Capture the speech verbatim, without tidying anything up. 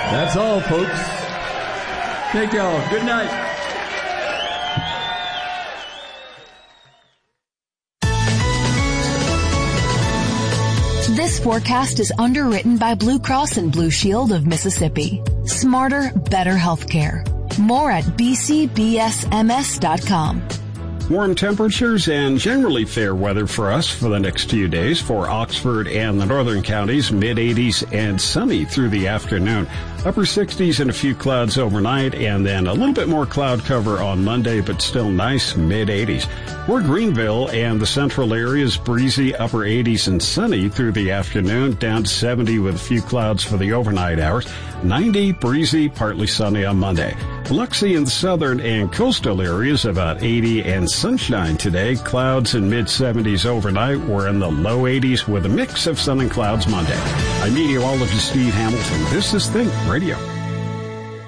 That's all, folks. Thank y'all. Good night. This forecast is underwritten by Blue Cross and Blue Shield of Mississippi. Smarter, better healthcare. More at b c b s m s dot com. Warm temperatures and generally fair weather for us for the next few days. For Oxford and the northern counties, mid eighties and sunny through the afternoon. Upper sixties and a few clouds overnight, and then a little bit more cloud cover on Monday, but still nice mid eighties. For Greenville and the central areas, breezy upper eighties and sunny through the afternoon, down to seventy with a few clouds for the overnight hours. ninety, breezy, partly sunny on Monday. Biloxi in the southern and coastal areas, about eighty and sunshine today. Clouds in mid seventies overnight. We're in the low eighties with a mix of sun and clouds Monday. I'm meteorologist Steve Hamilton. This is Think Radio.